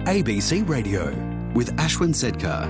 ABC Radio with Ashwin Sedkar.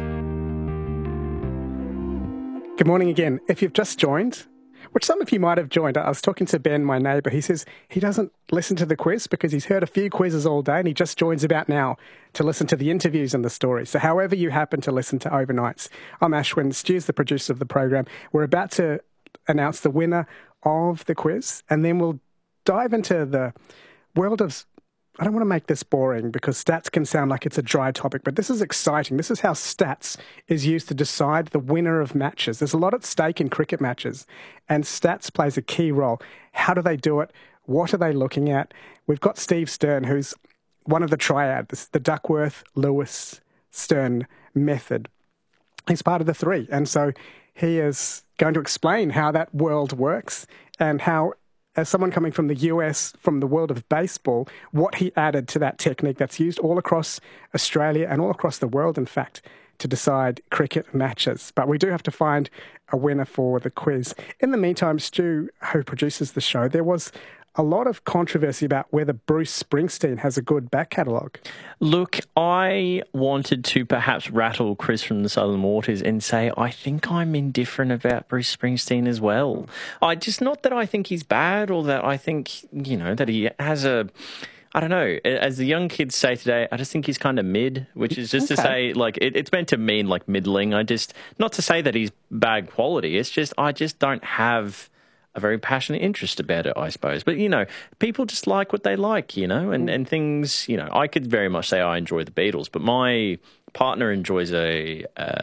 Good morning again. If you've just joined, which some of you might have joined, I was talking to Ben, my neighbour. He says he doesn't listen to the quiz because he's heard a few quizzes all day and he just joins about now to listen to the interviews and the stories. So however you happen to listen to Overnights, I'm Ashwin. Stu's the producer of the program. We're about to announce the winner of the quiz, and then we'll dive into the world of... I don't want to make this boring because stats can sound like it's a dry topic, but this is exciting. This is how stats is used to decide the winner of matches. There's a lot at stake in cricket matches, and stats plays a key role. How do they do it? What are they looking at? We've got Steve Stern, who's one of the triad, the Duckworth-Lewis-Stern method. He's part of the three, and so he is going to explain how that world works and how, as someone coming from the US, from the world of baseball, what he added to that technique that's used all across Australia and all across the world, in fact, to decide cricket matches. But we do have to find a winner for the quiz. In the meantime, Stu, who produces the show, there was a lot of controversy about whether Bruce Springsteen has a good back catalogue. Look, I wanted to perhaps rattle Chris from the Southern Waters and say I think I'm indifferent about Bruce Springsteen as well. Not that I think he's bad or that I think, that he has a... I don't know. As the young kids say today, I just think he's kind of mid, which is just to say, it's meant to mean like middling. Not to say that he's bad quality. It's just, I just don't have a very passionate interest about it, I suppose. But, people just like what they like, and things, I could very much say I enjoy the Beatles, but my partner enjoys a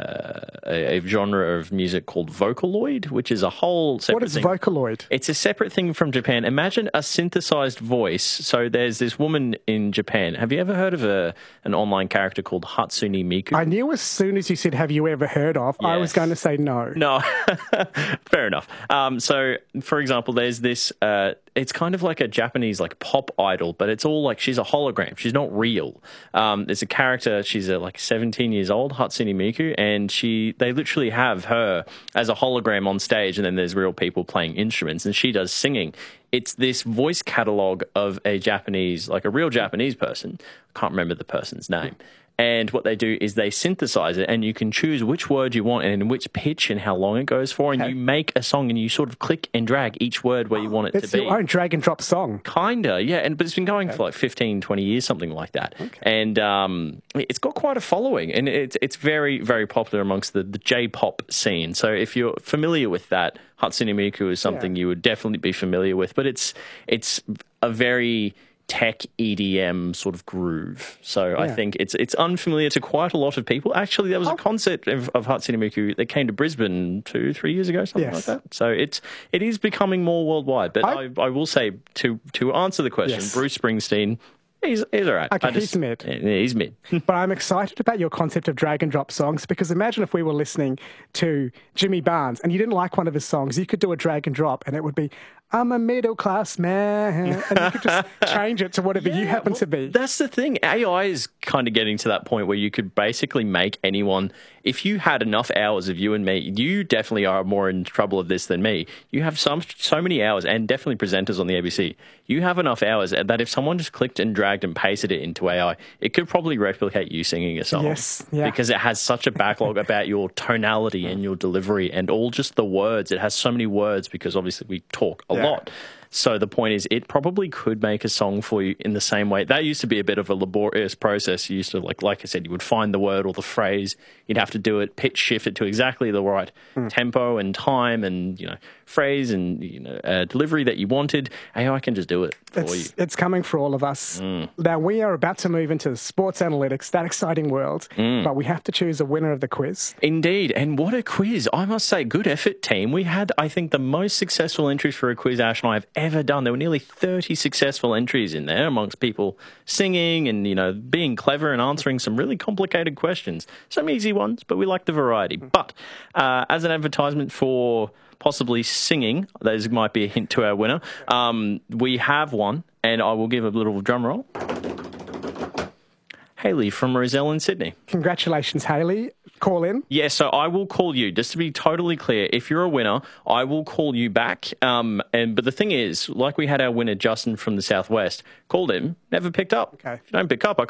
genre of music called Vocaloid, which is a whole separate thing. What is Vocaloid? It's a separate thing from Japan. Imagine a synthesized voice. So there's this woman in Japan. Have you ever heard of an online character called Hatsune Miku? I knew as soon as you said, have you ever heard of, yes. I was going to say no. No. Fair enough. So, for example, there's this... it's kind of like a Japanese pop idol, but it's all she's a hologram. She's not real. There's a character, she's 17 years old, Hatsune Miku, and they literally have her as a hologram on stage, and then there's real people playing instruments, and she does singing. It's this voice catalogue of a Japanese, a real Japanese person. I can't remember the person's name. And what they do is they synthesize it, and you can choose which word you want and in which pitch and how long it goes for, and you make a song, and you sort of click and drag each word where you want it to be. It's your own drag and drop song. Kinda, yeah. But it's been going for 15, 20 years, something like that. Okay. And it's got quite a following, and it's very, very popular amongst the J-pop scene. So if you're familiar with that, Hatsune Miku is something you would definitely be familiar with. But it's a very tech EDM sort of groove. So I think it's unfamiliar to quite a lot of people. Actually, there was a concert of Hatsune Miku that came to Brisbane 2-3 years ago, something like that. So it is becoming more worldwide. But I will say, to answer the question, Bruce Springsteen, he's all right. Okay, he's mid. He's mid. But I'm excited about your concept of drag and drop songs, because imagine if we were listening to Jimmy Barnes and you didn't like one of his songs, you could do a drag and drop and it would be, I'm a middle class man, and you could just change it to whatever you happen to be. That's the thing. AI is kind of getting to that point where you could basically make anyone, if you had enough hours of you and me, you definitely are more in trouble of this than me. You have so many hours, and definitely presenters on the ABC. You have enough hours that if someone just clicked and dragged and pasted it into AI, it could probably replicate you singing a song. Yes, yeah. Because it has such a backlog about your tonality and your delivery and all just the words. It has so many words because obviously we talk a lot. So the point is, it probably could make a song for you in the same way. That used to be a bit of a laborious process. You used to, like I said, you would find the word or the phrase. You'd have to do it, pitch shift it to exactly the right tempo and time and, phrase and, delivery that you wanted. AI can just do it for you. It's coming for all of us. Now, we are about to move into sports analytics, that exciting world, but we have to choose a winner of the quiz. Indeed, and what a quiz. I must say, good effort, team. We had, I think, the most successful entries for a quiz Ash and I have ever done. There were nearly 30 successful entries in there amongst people singing and, being clever and answering some really complicated questions. Some easy ones, but we like the variety. But as an advertisement for possibly singing, those might be a hint to our winner, we have one, and I will give a little drum roll. Hayley from Rozelle in Sydney. Congratulations, Hayley. Call in. Yeah, so I will call you. Just to be totally clear, if you're a winner, I will call you back. But the thing is, like we had our winner, Justin from the Southwest, called him, never picked up. Okay. If you don't pick up, I